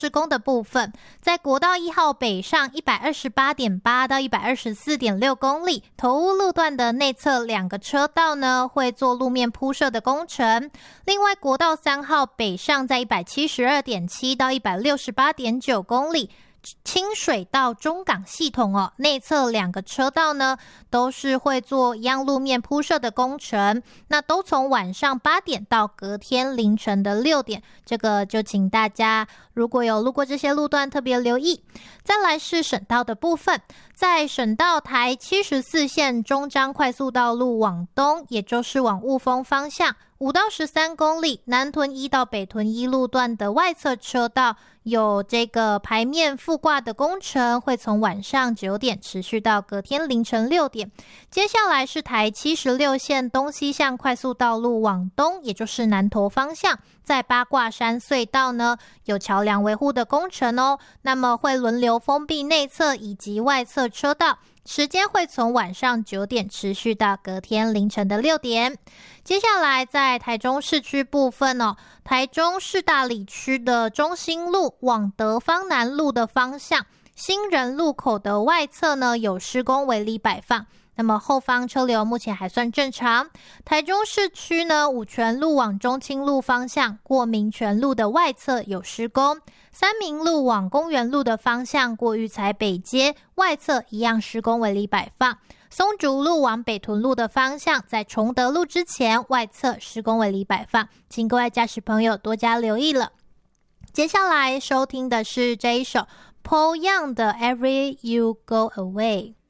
施工的部分，在国道1号北上 128.8 到 124.6 公里，头屋路段的内侧2个车道呢会做路面铺设的工程。另外国道3号北上在 172.7 到 168.9 公里，清水到中港系统内侧2个车道呢都是会做一样路面铺设的工程，那都从晚上8点到隔天凌晨的6点，这个就请大家如果有路过这些路段特别留意。再来是省道的部分，在省道台74线中彰快速道路往东，也就是往雾峰方向5到13公里，南屯1到北屯1路段的外侧车道有这个排面覆挂的工程，会从晚上9点持续到隔天凌晨6点。接下来是台76线东西向快速道路往东，也就是南投方向，在八卦山隧道呢有桥梁维护的工程那么会轮流封闭内侧以及外侧车道，时间会从晚上9点持续到隔天凌晨的6点。接下来在台中市区部分台中市大里区的中心路往德芳南路的方向，新人路口的外侧呢有施工围篱摆放，那么后方车流目前还算正常。台中市区呢五权路往中清路方向过民权路的外侧有施工，三民路往公园路的方向过育才北街外侧一样施工围篱摆放，松竹路往北屯路的方向在崇德路之前外侧施工围篱摆放，请各位驾驶朋友多加留意了。接下来收听的是这一首 Paul Young 的 Every You Go Away。